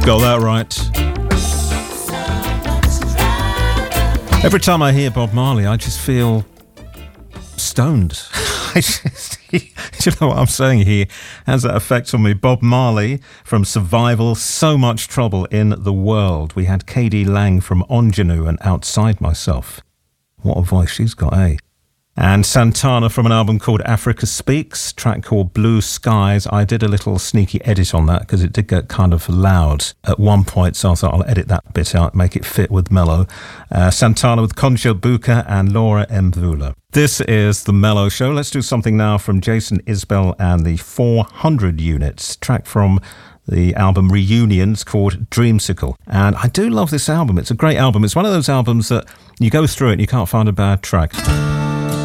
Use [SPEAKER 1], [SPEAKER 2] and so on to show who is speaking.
[SPEAKER 1] Got that right. Every time I hear Bob Marley, I just feel stoned. Do you know what I'm saying? He has that effect on me. Bob Marley from Survival, So Much Trouble in the World. We had K.D. Lang from Ingenue and Outside Myself. What a voice she's got, eh? And Santana from an album called Africa Speaks, track called Blue Skies. I did a little sneaky edit on that because it did get kind of loud at one point, so I thought I'll edit that bit out, make it fit with Mellow. Santana with Concha Buka and Laura Mvula. This is The Mellow Show. Let's do something now from Jason Isbell and the 400 Units, track from the album Reunions called Dreamsicle. And I do love this album. It's a great album. It's one of those albums that you go through it and you can't find a bad track.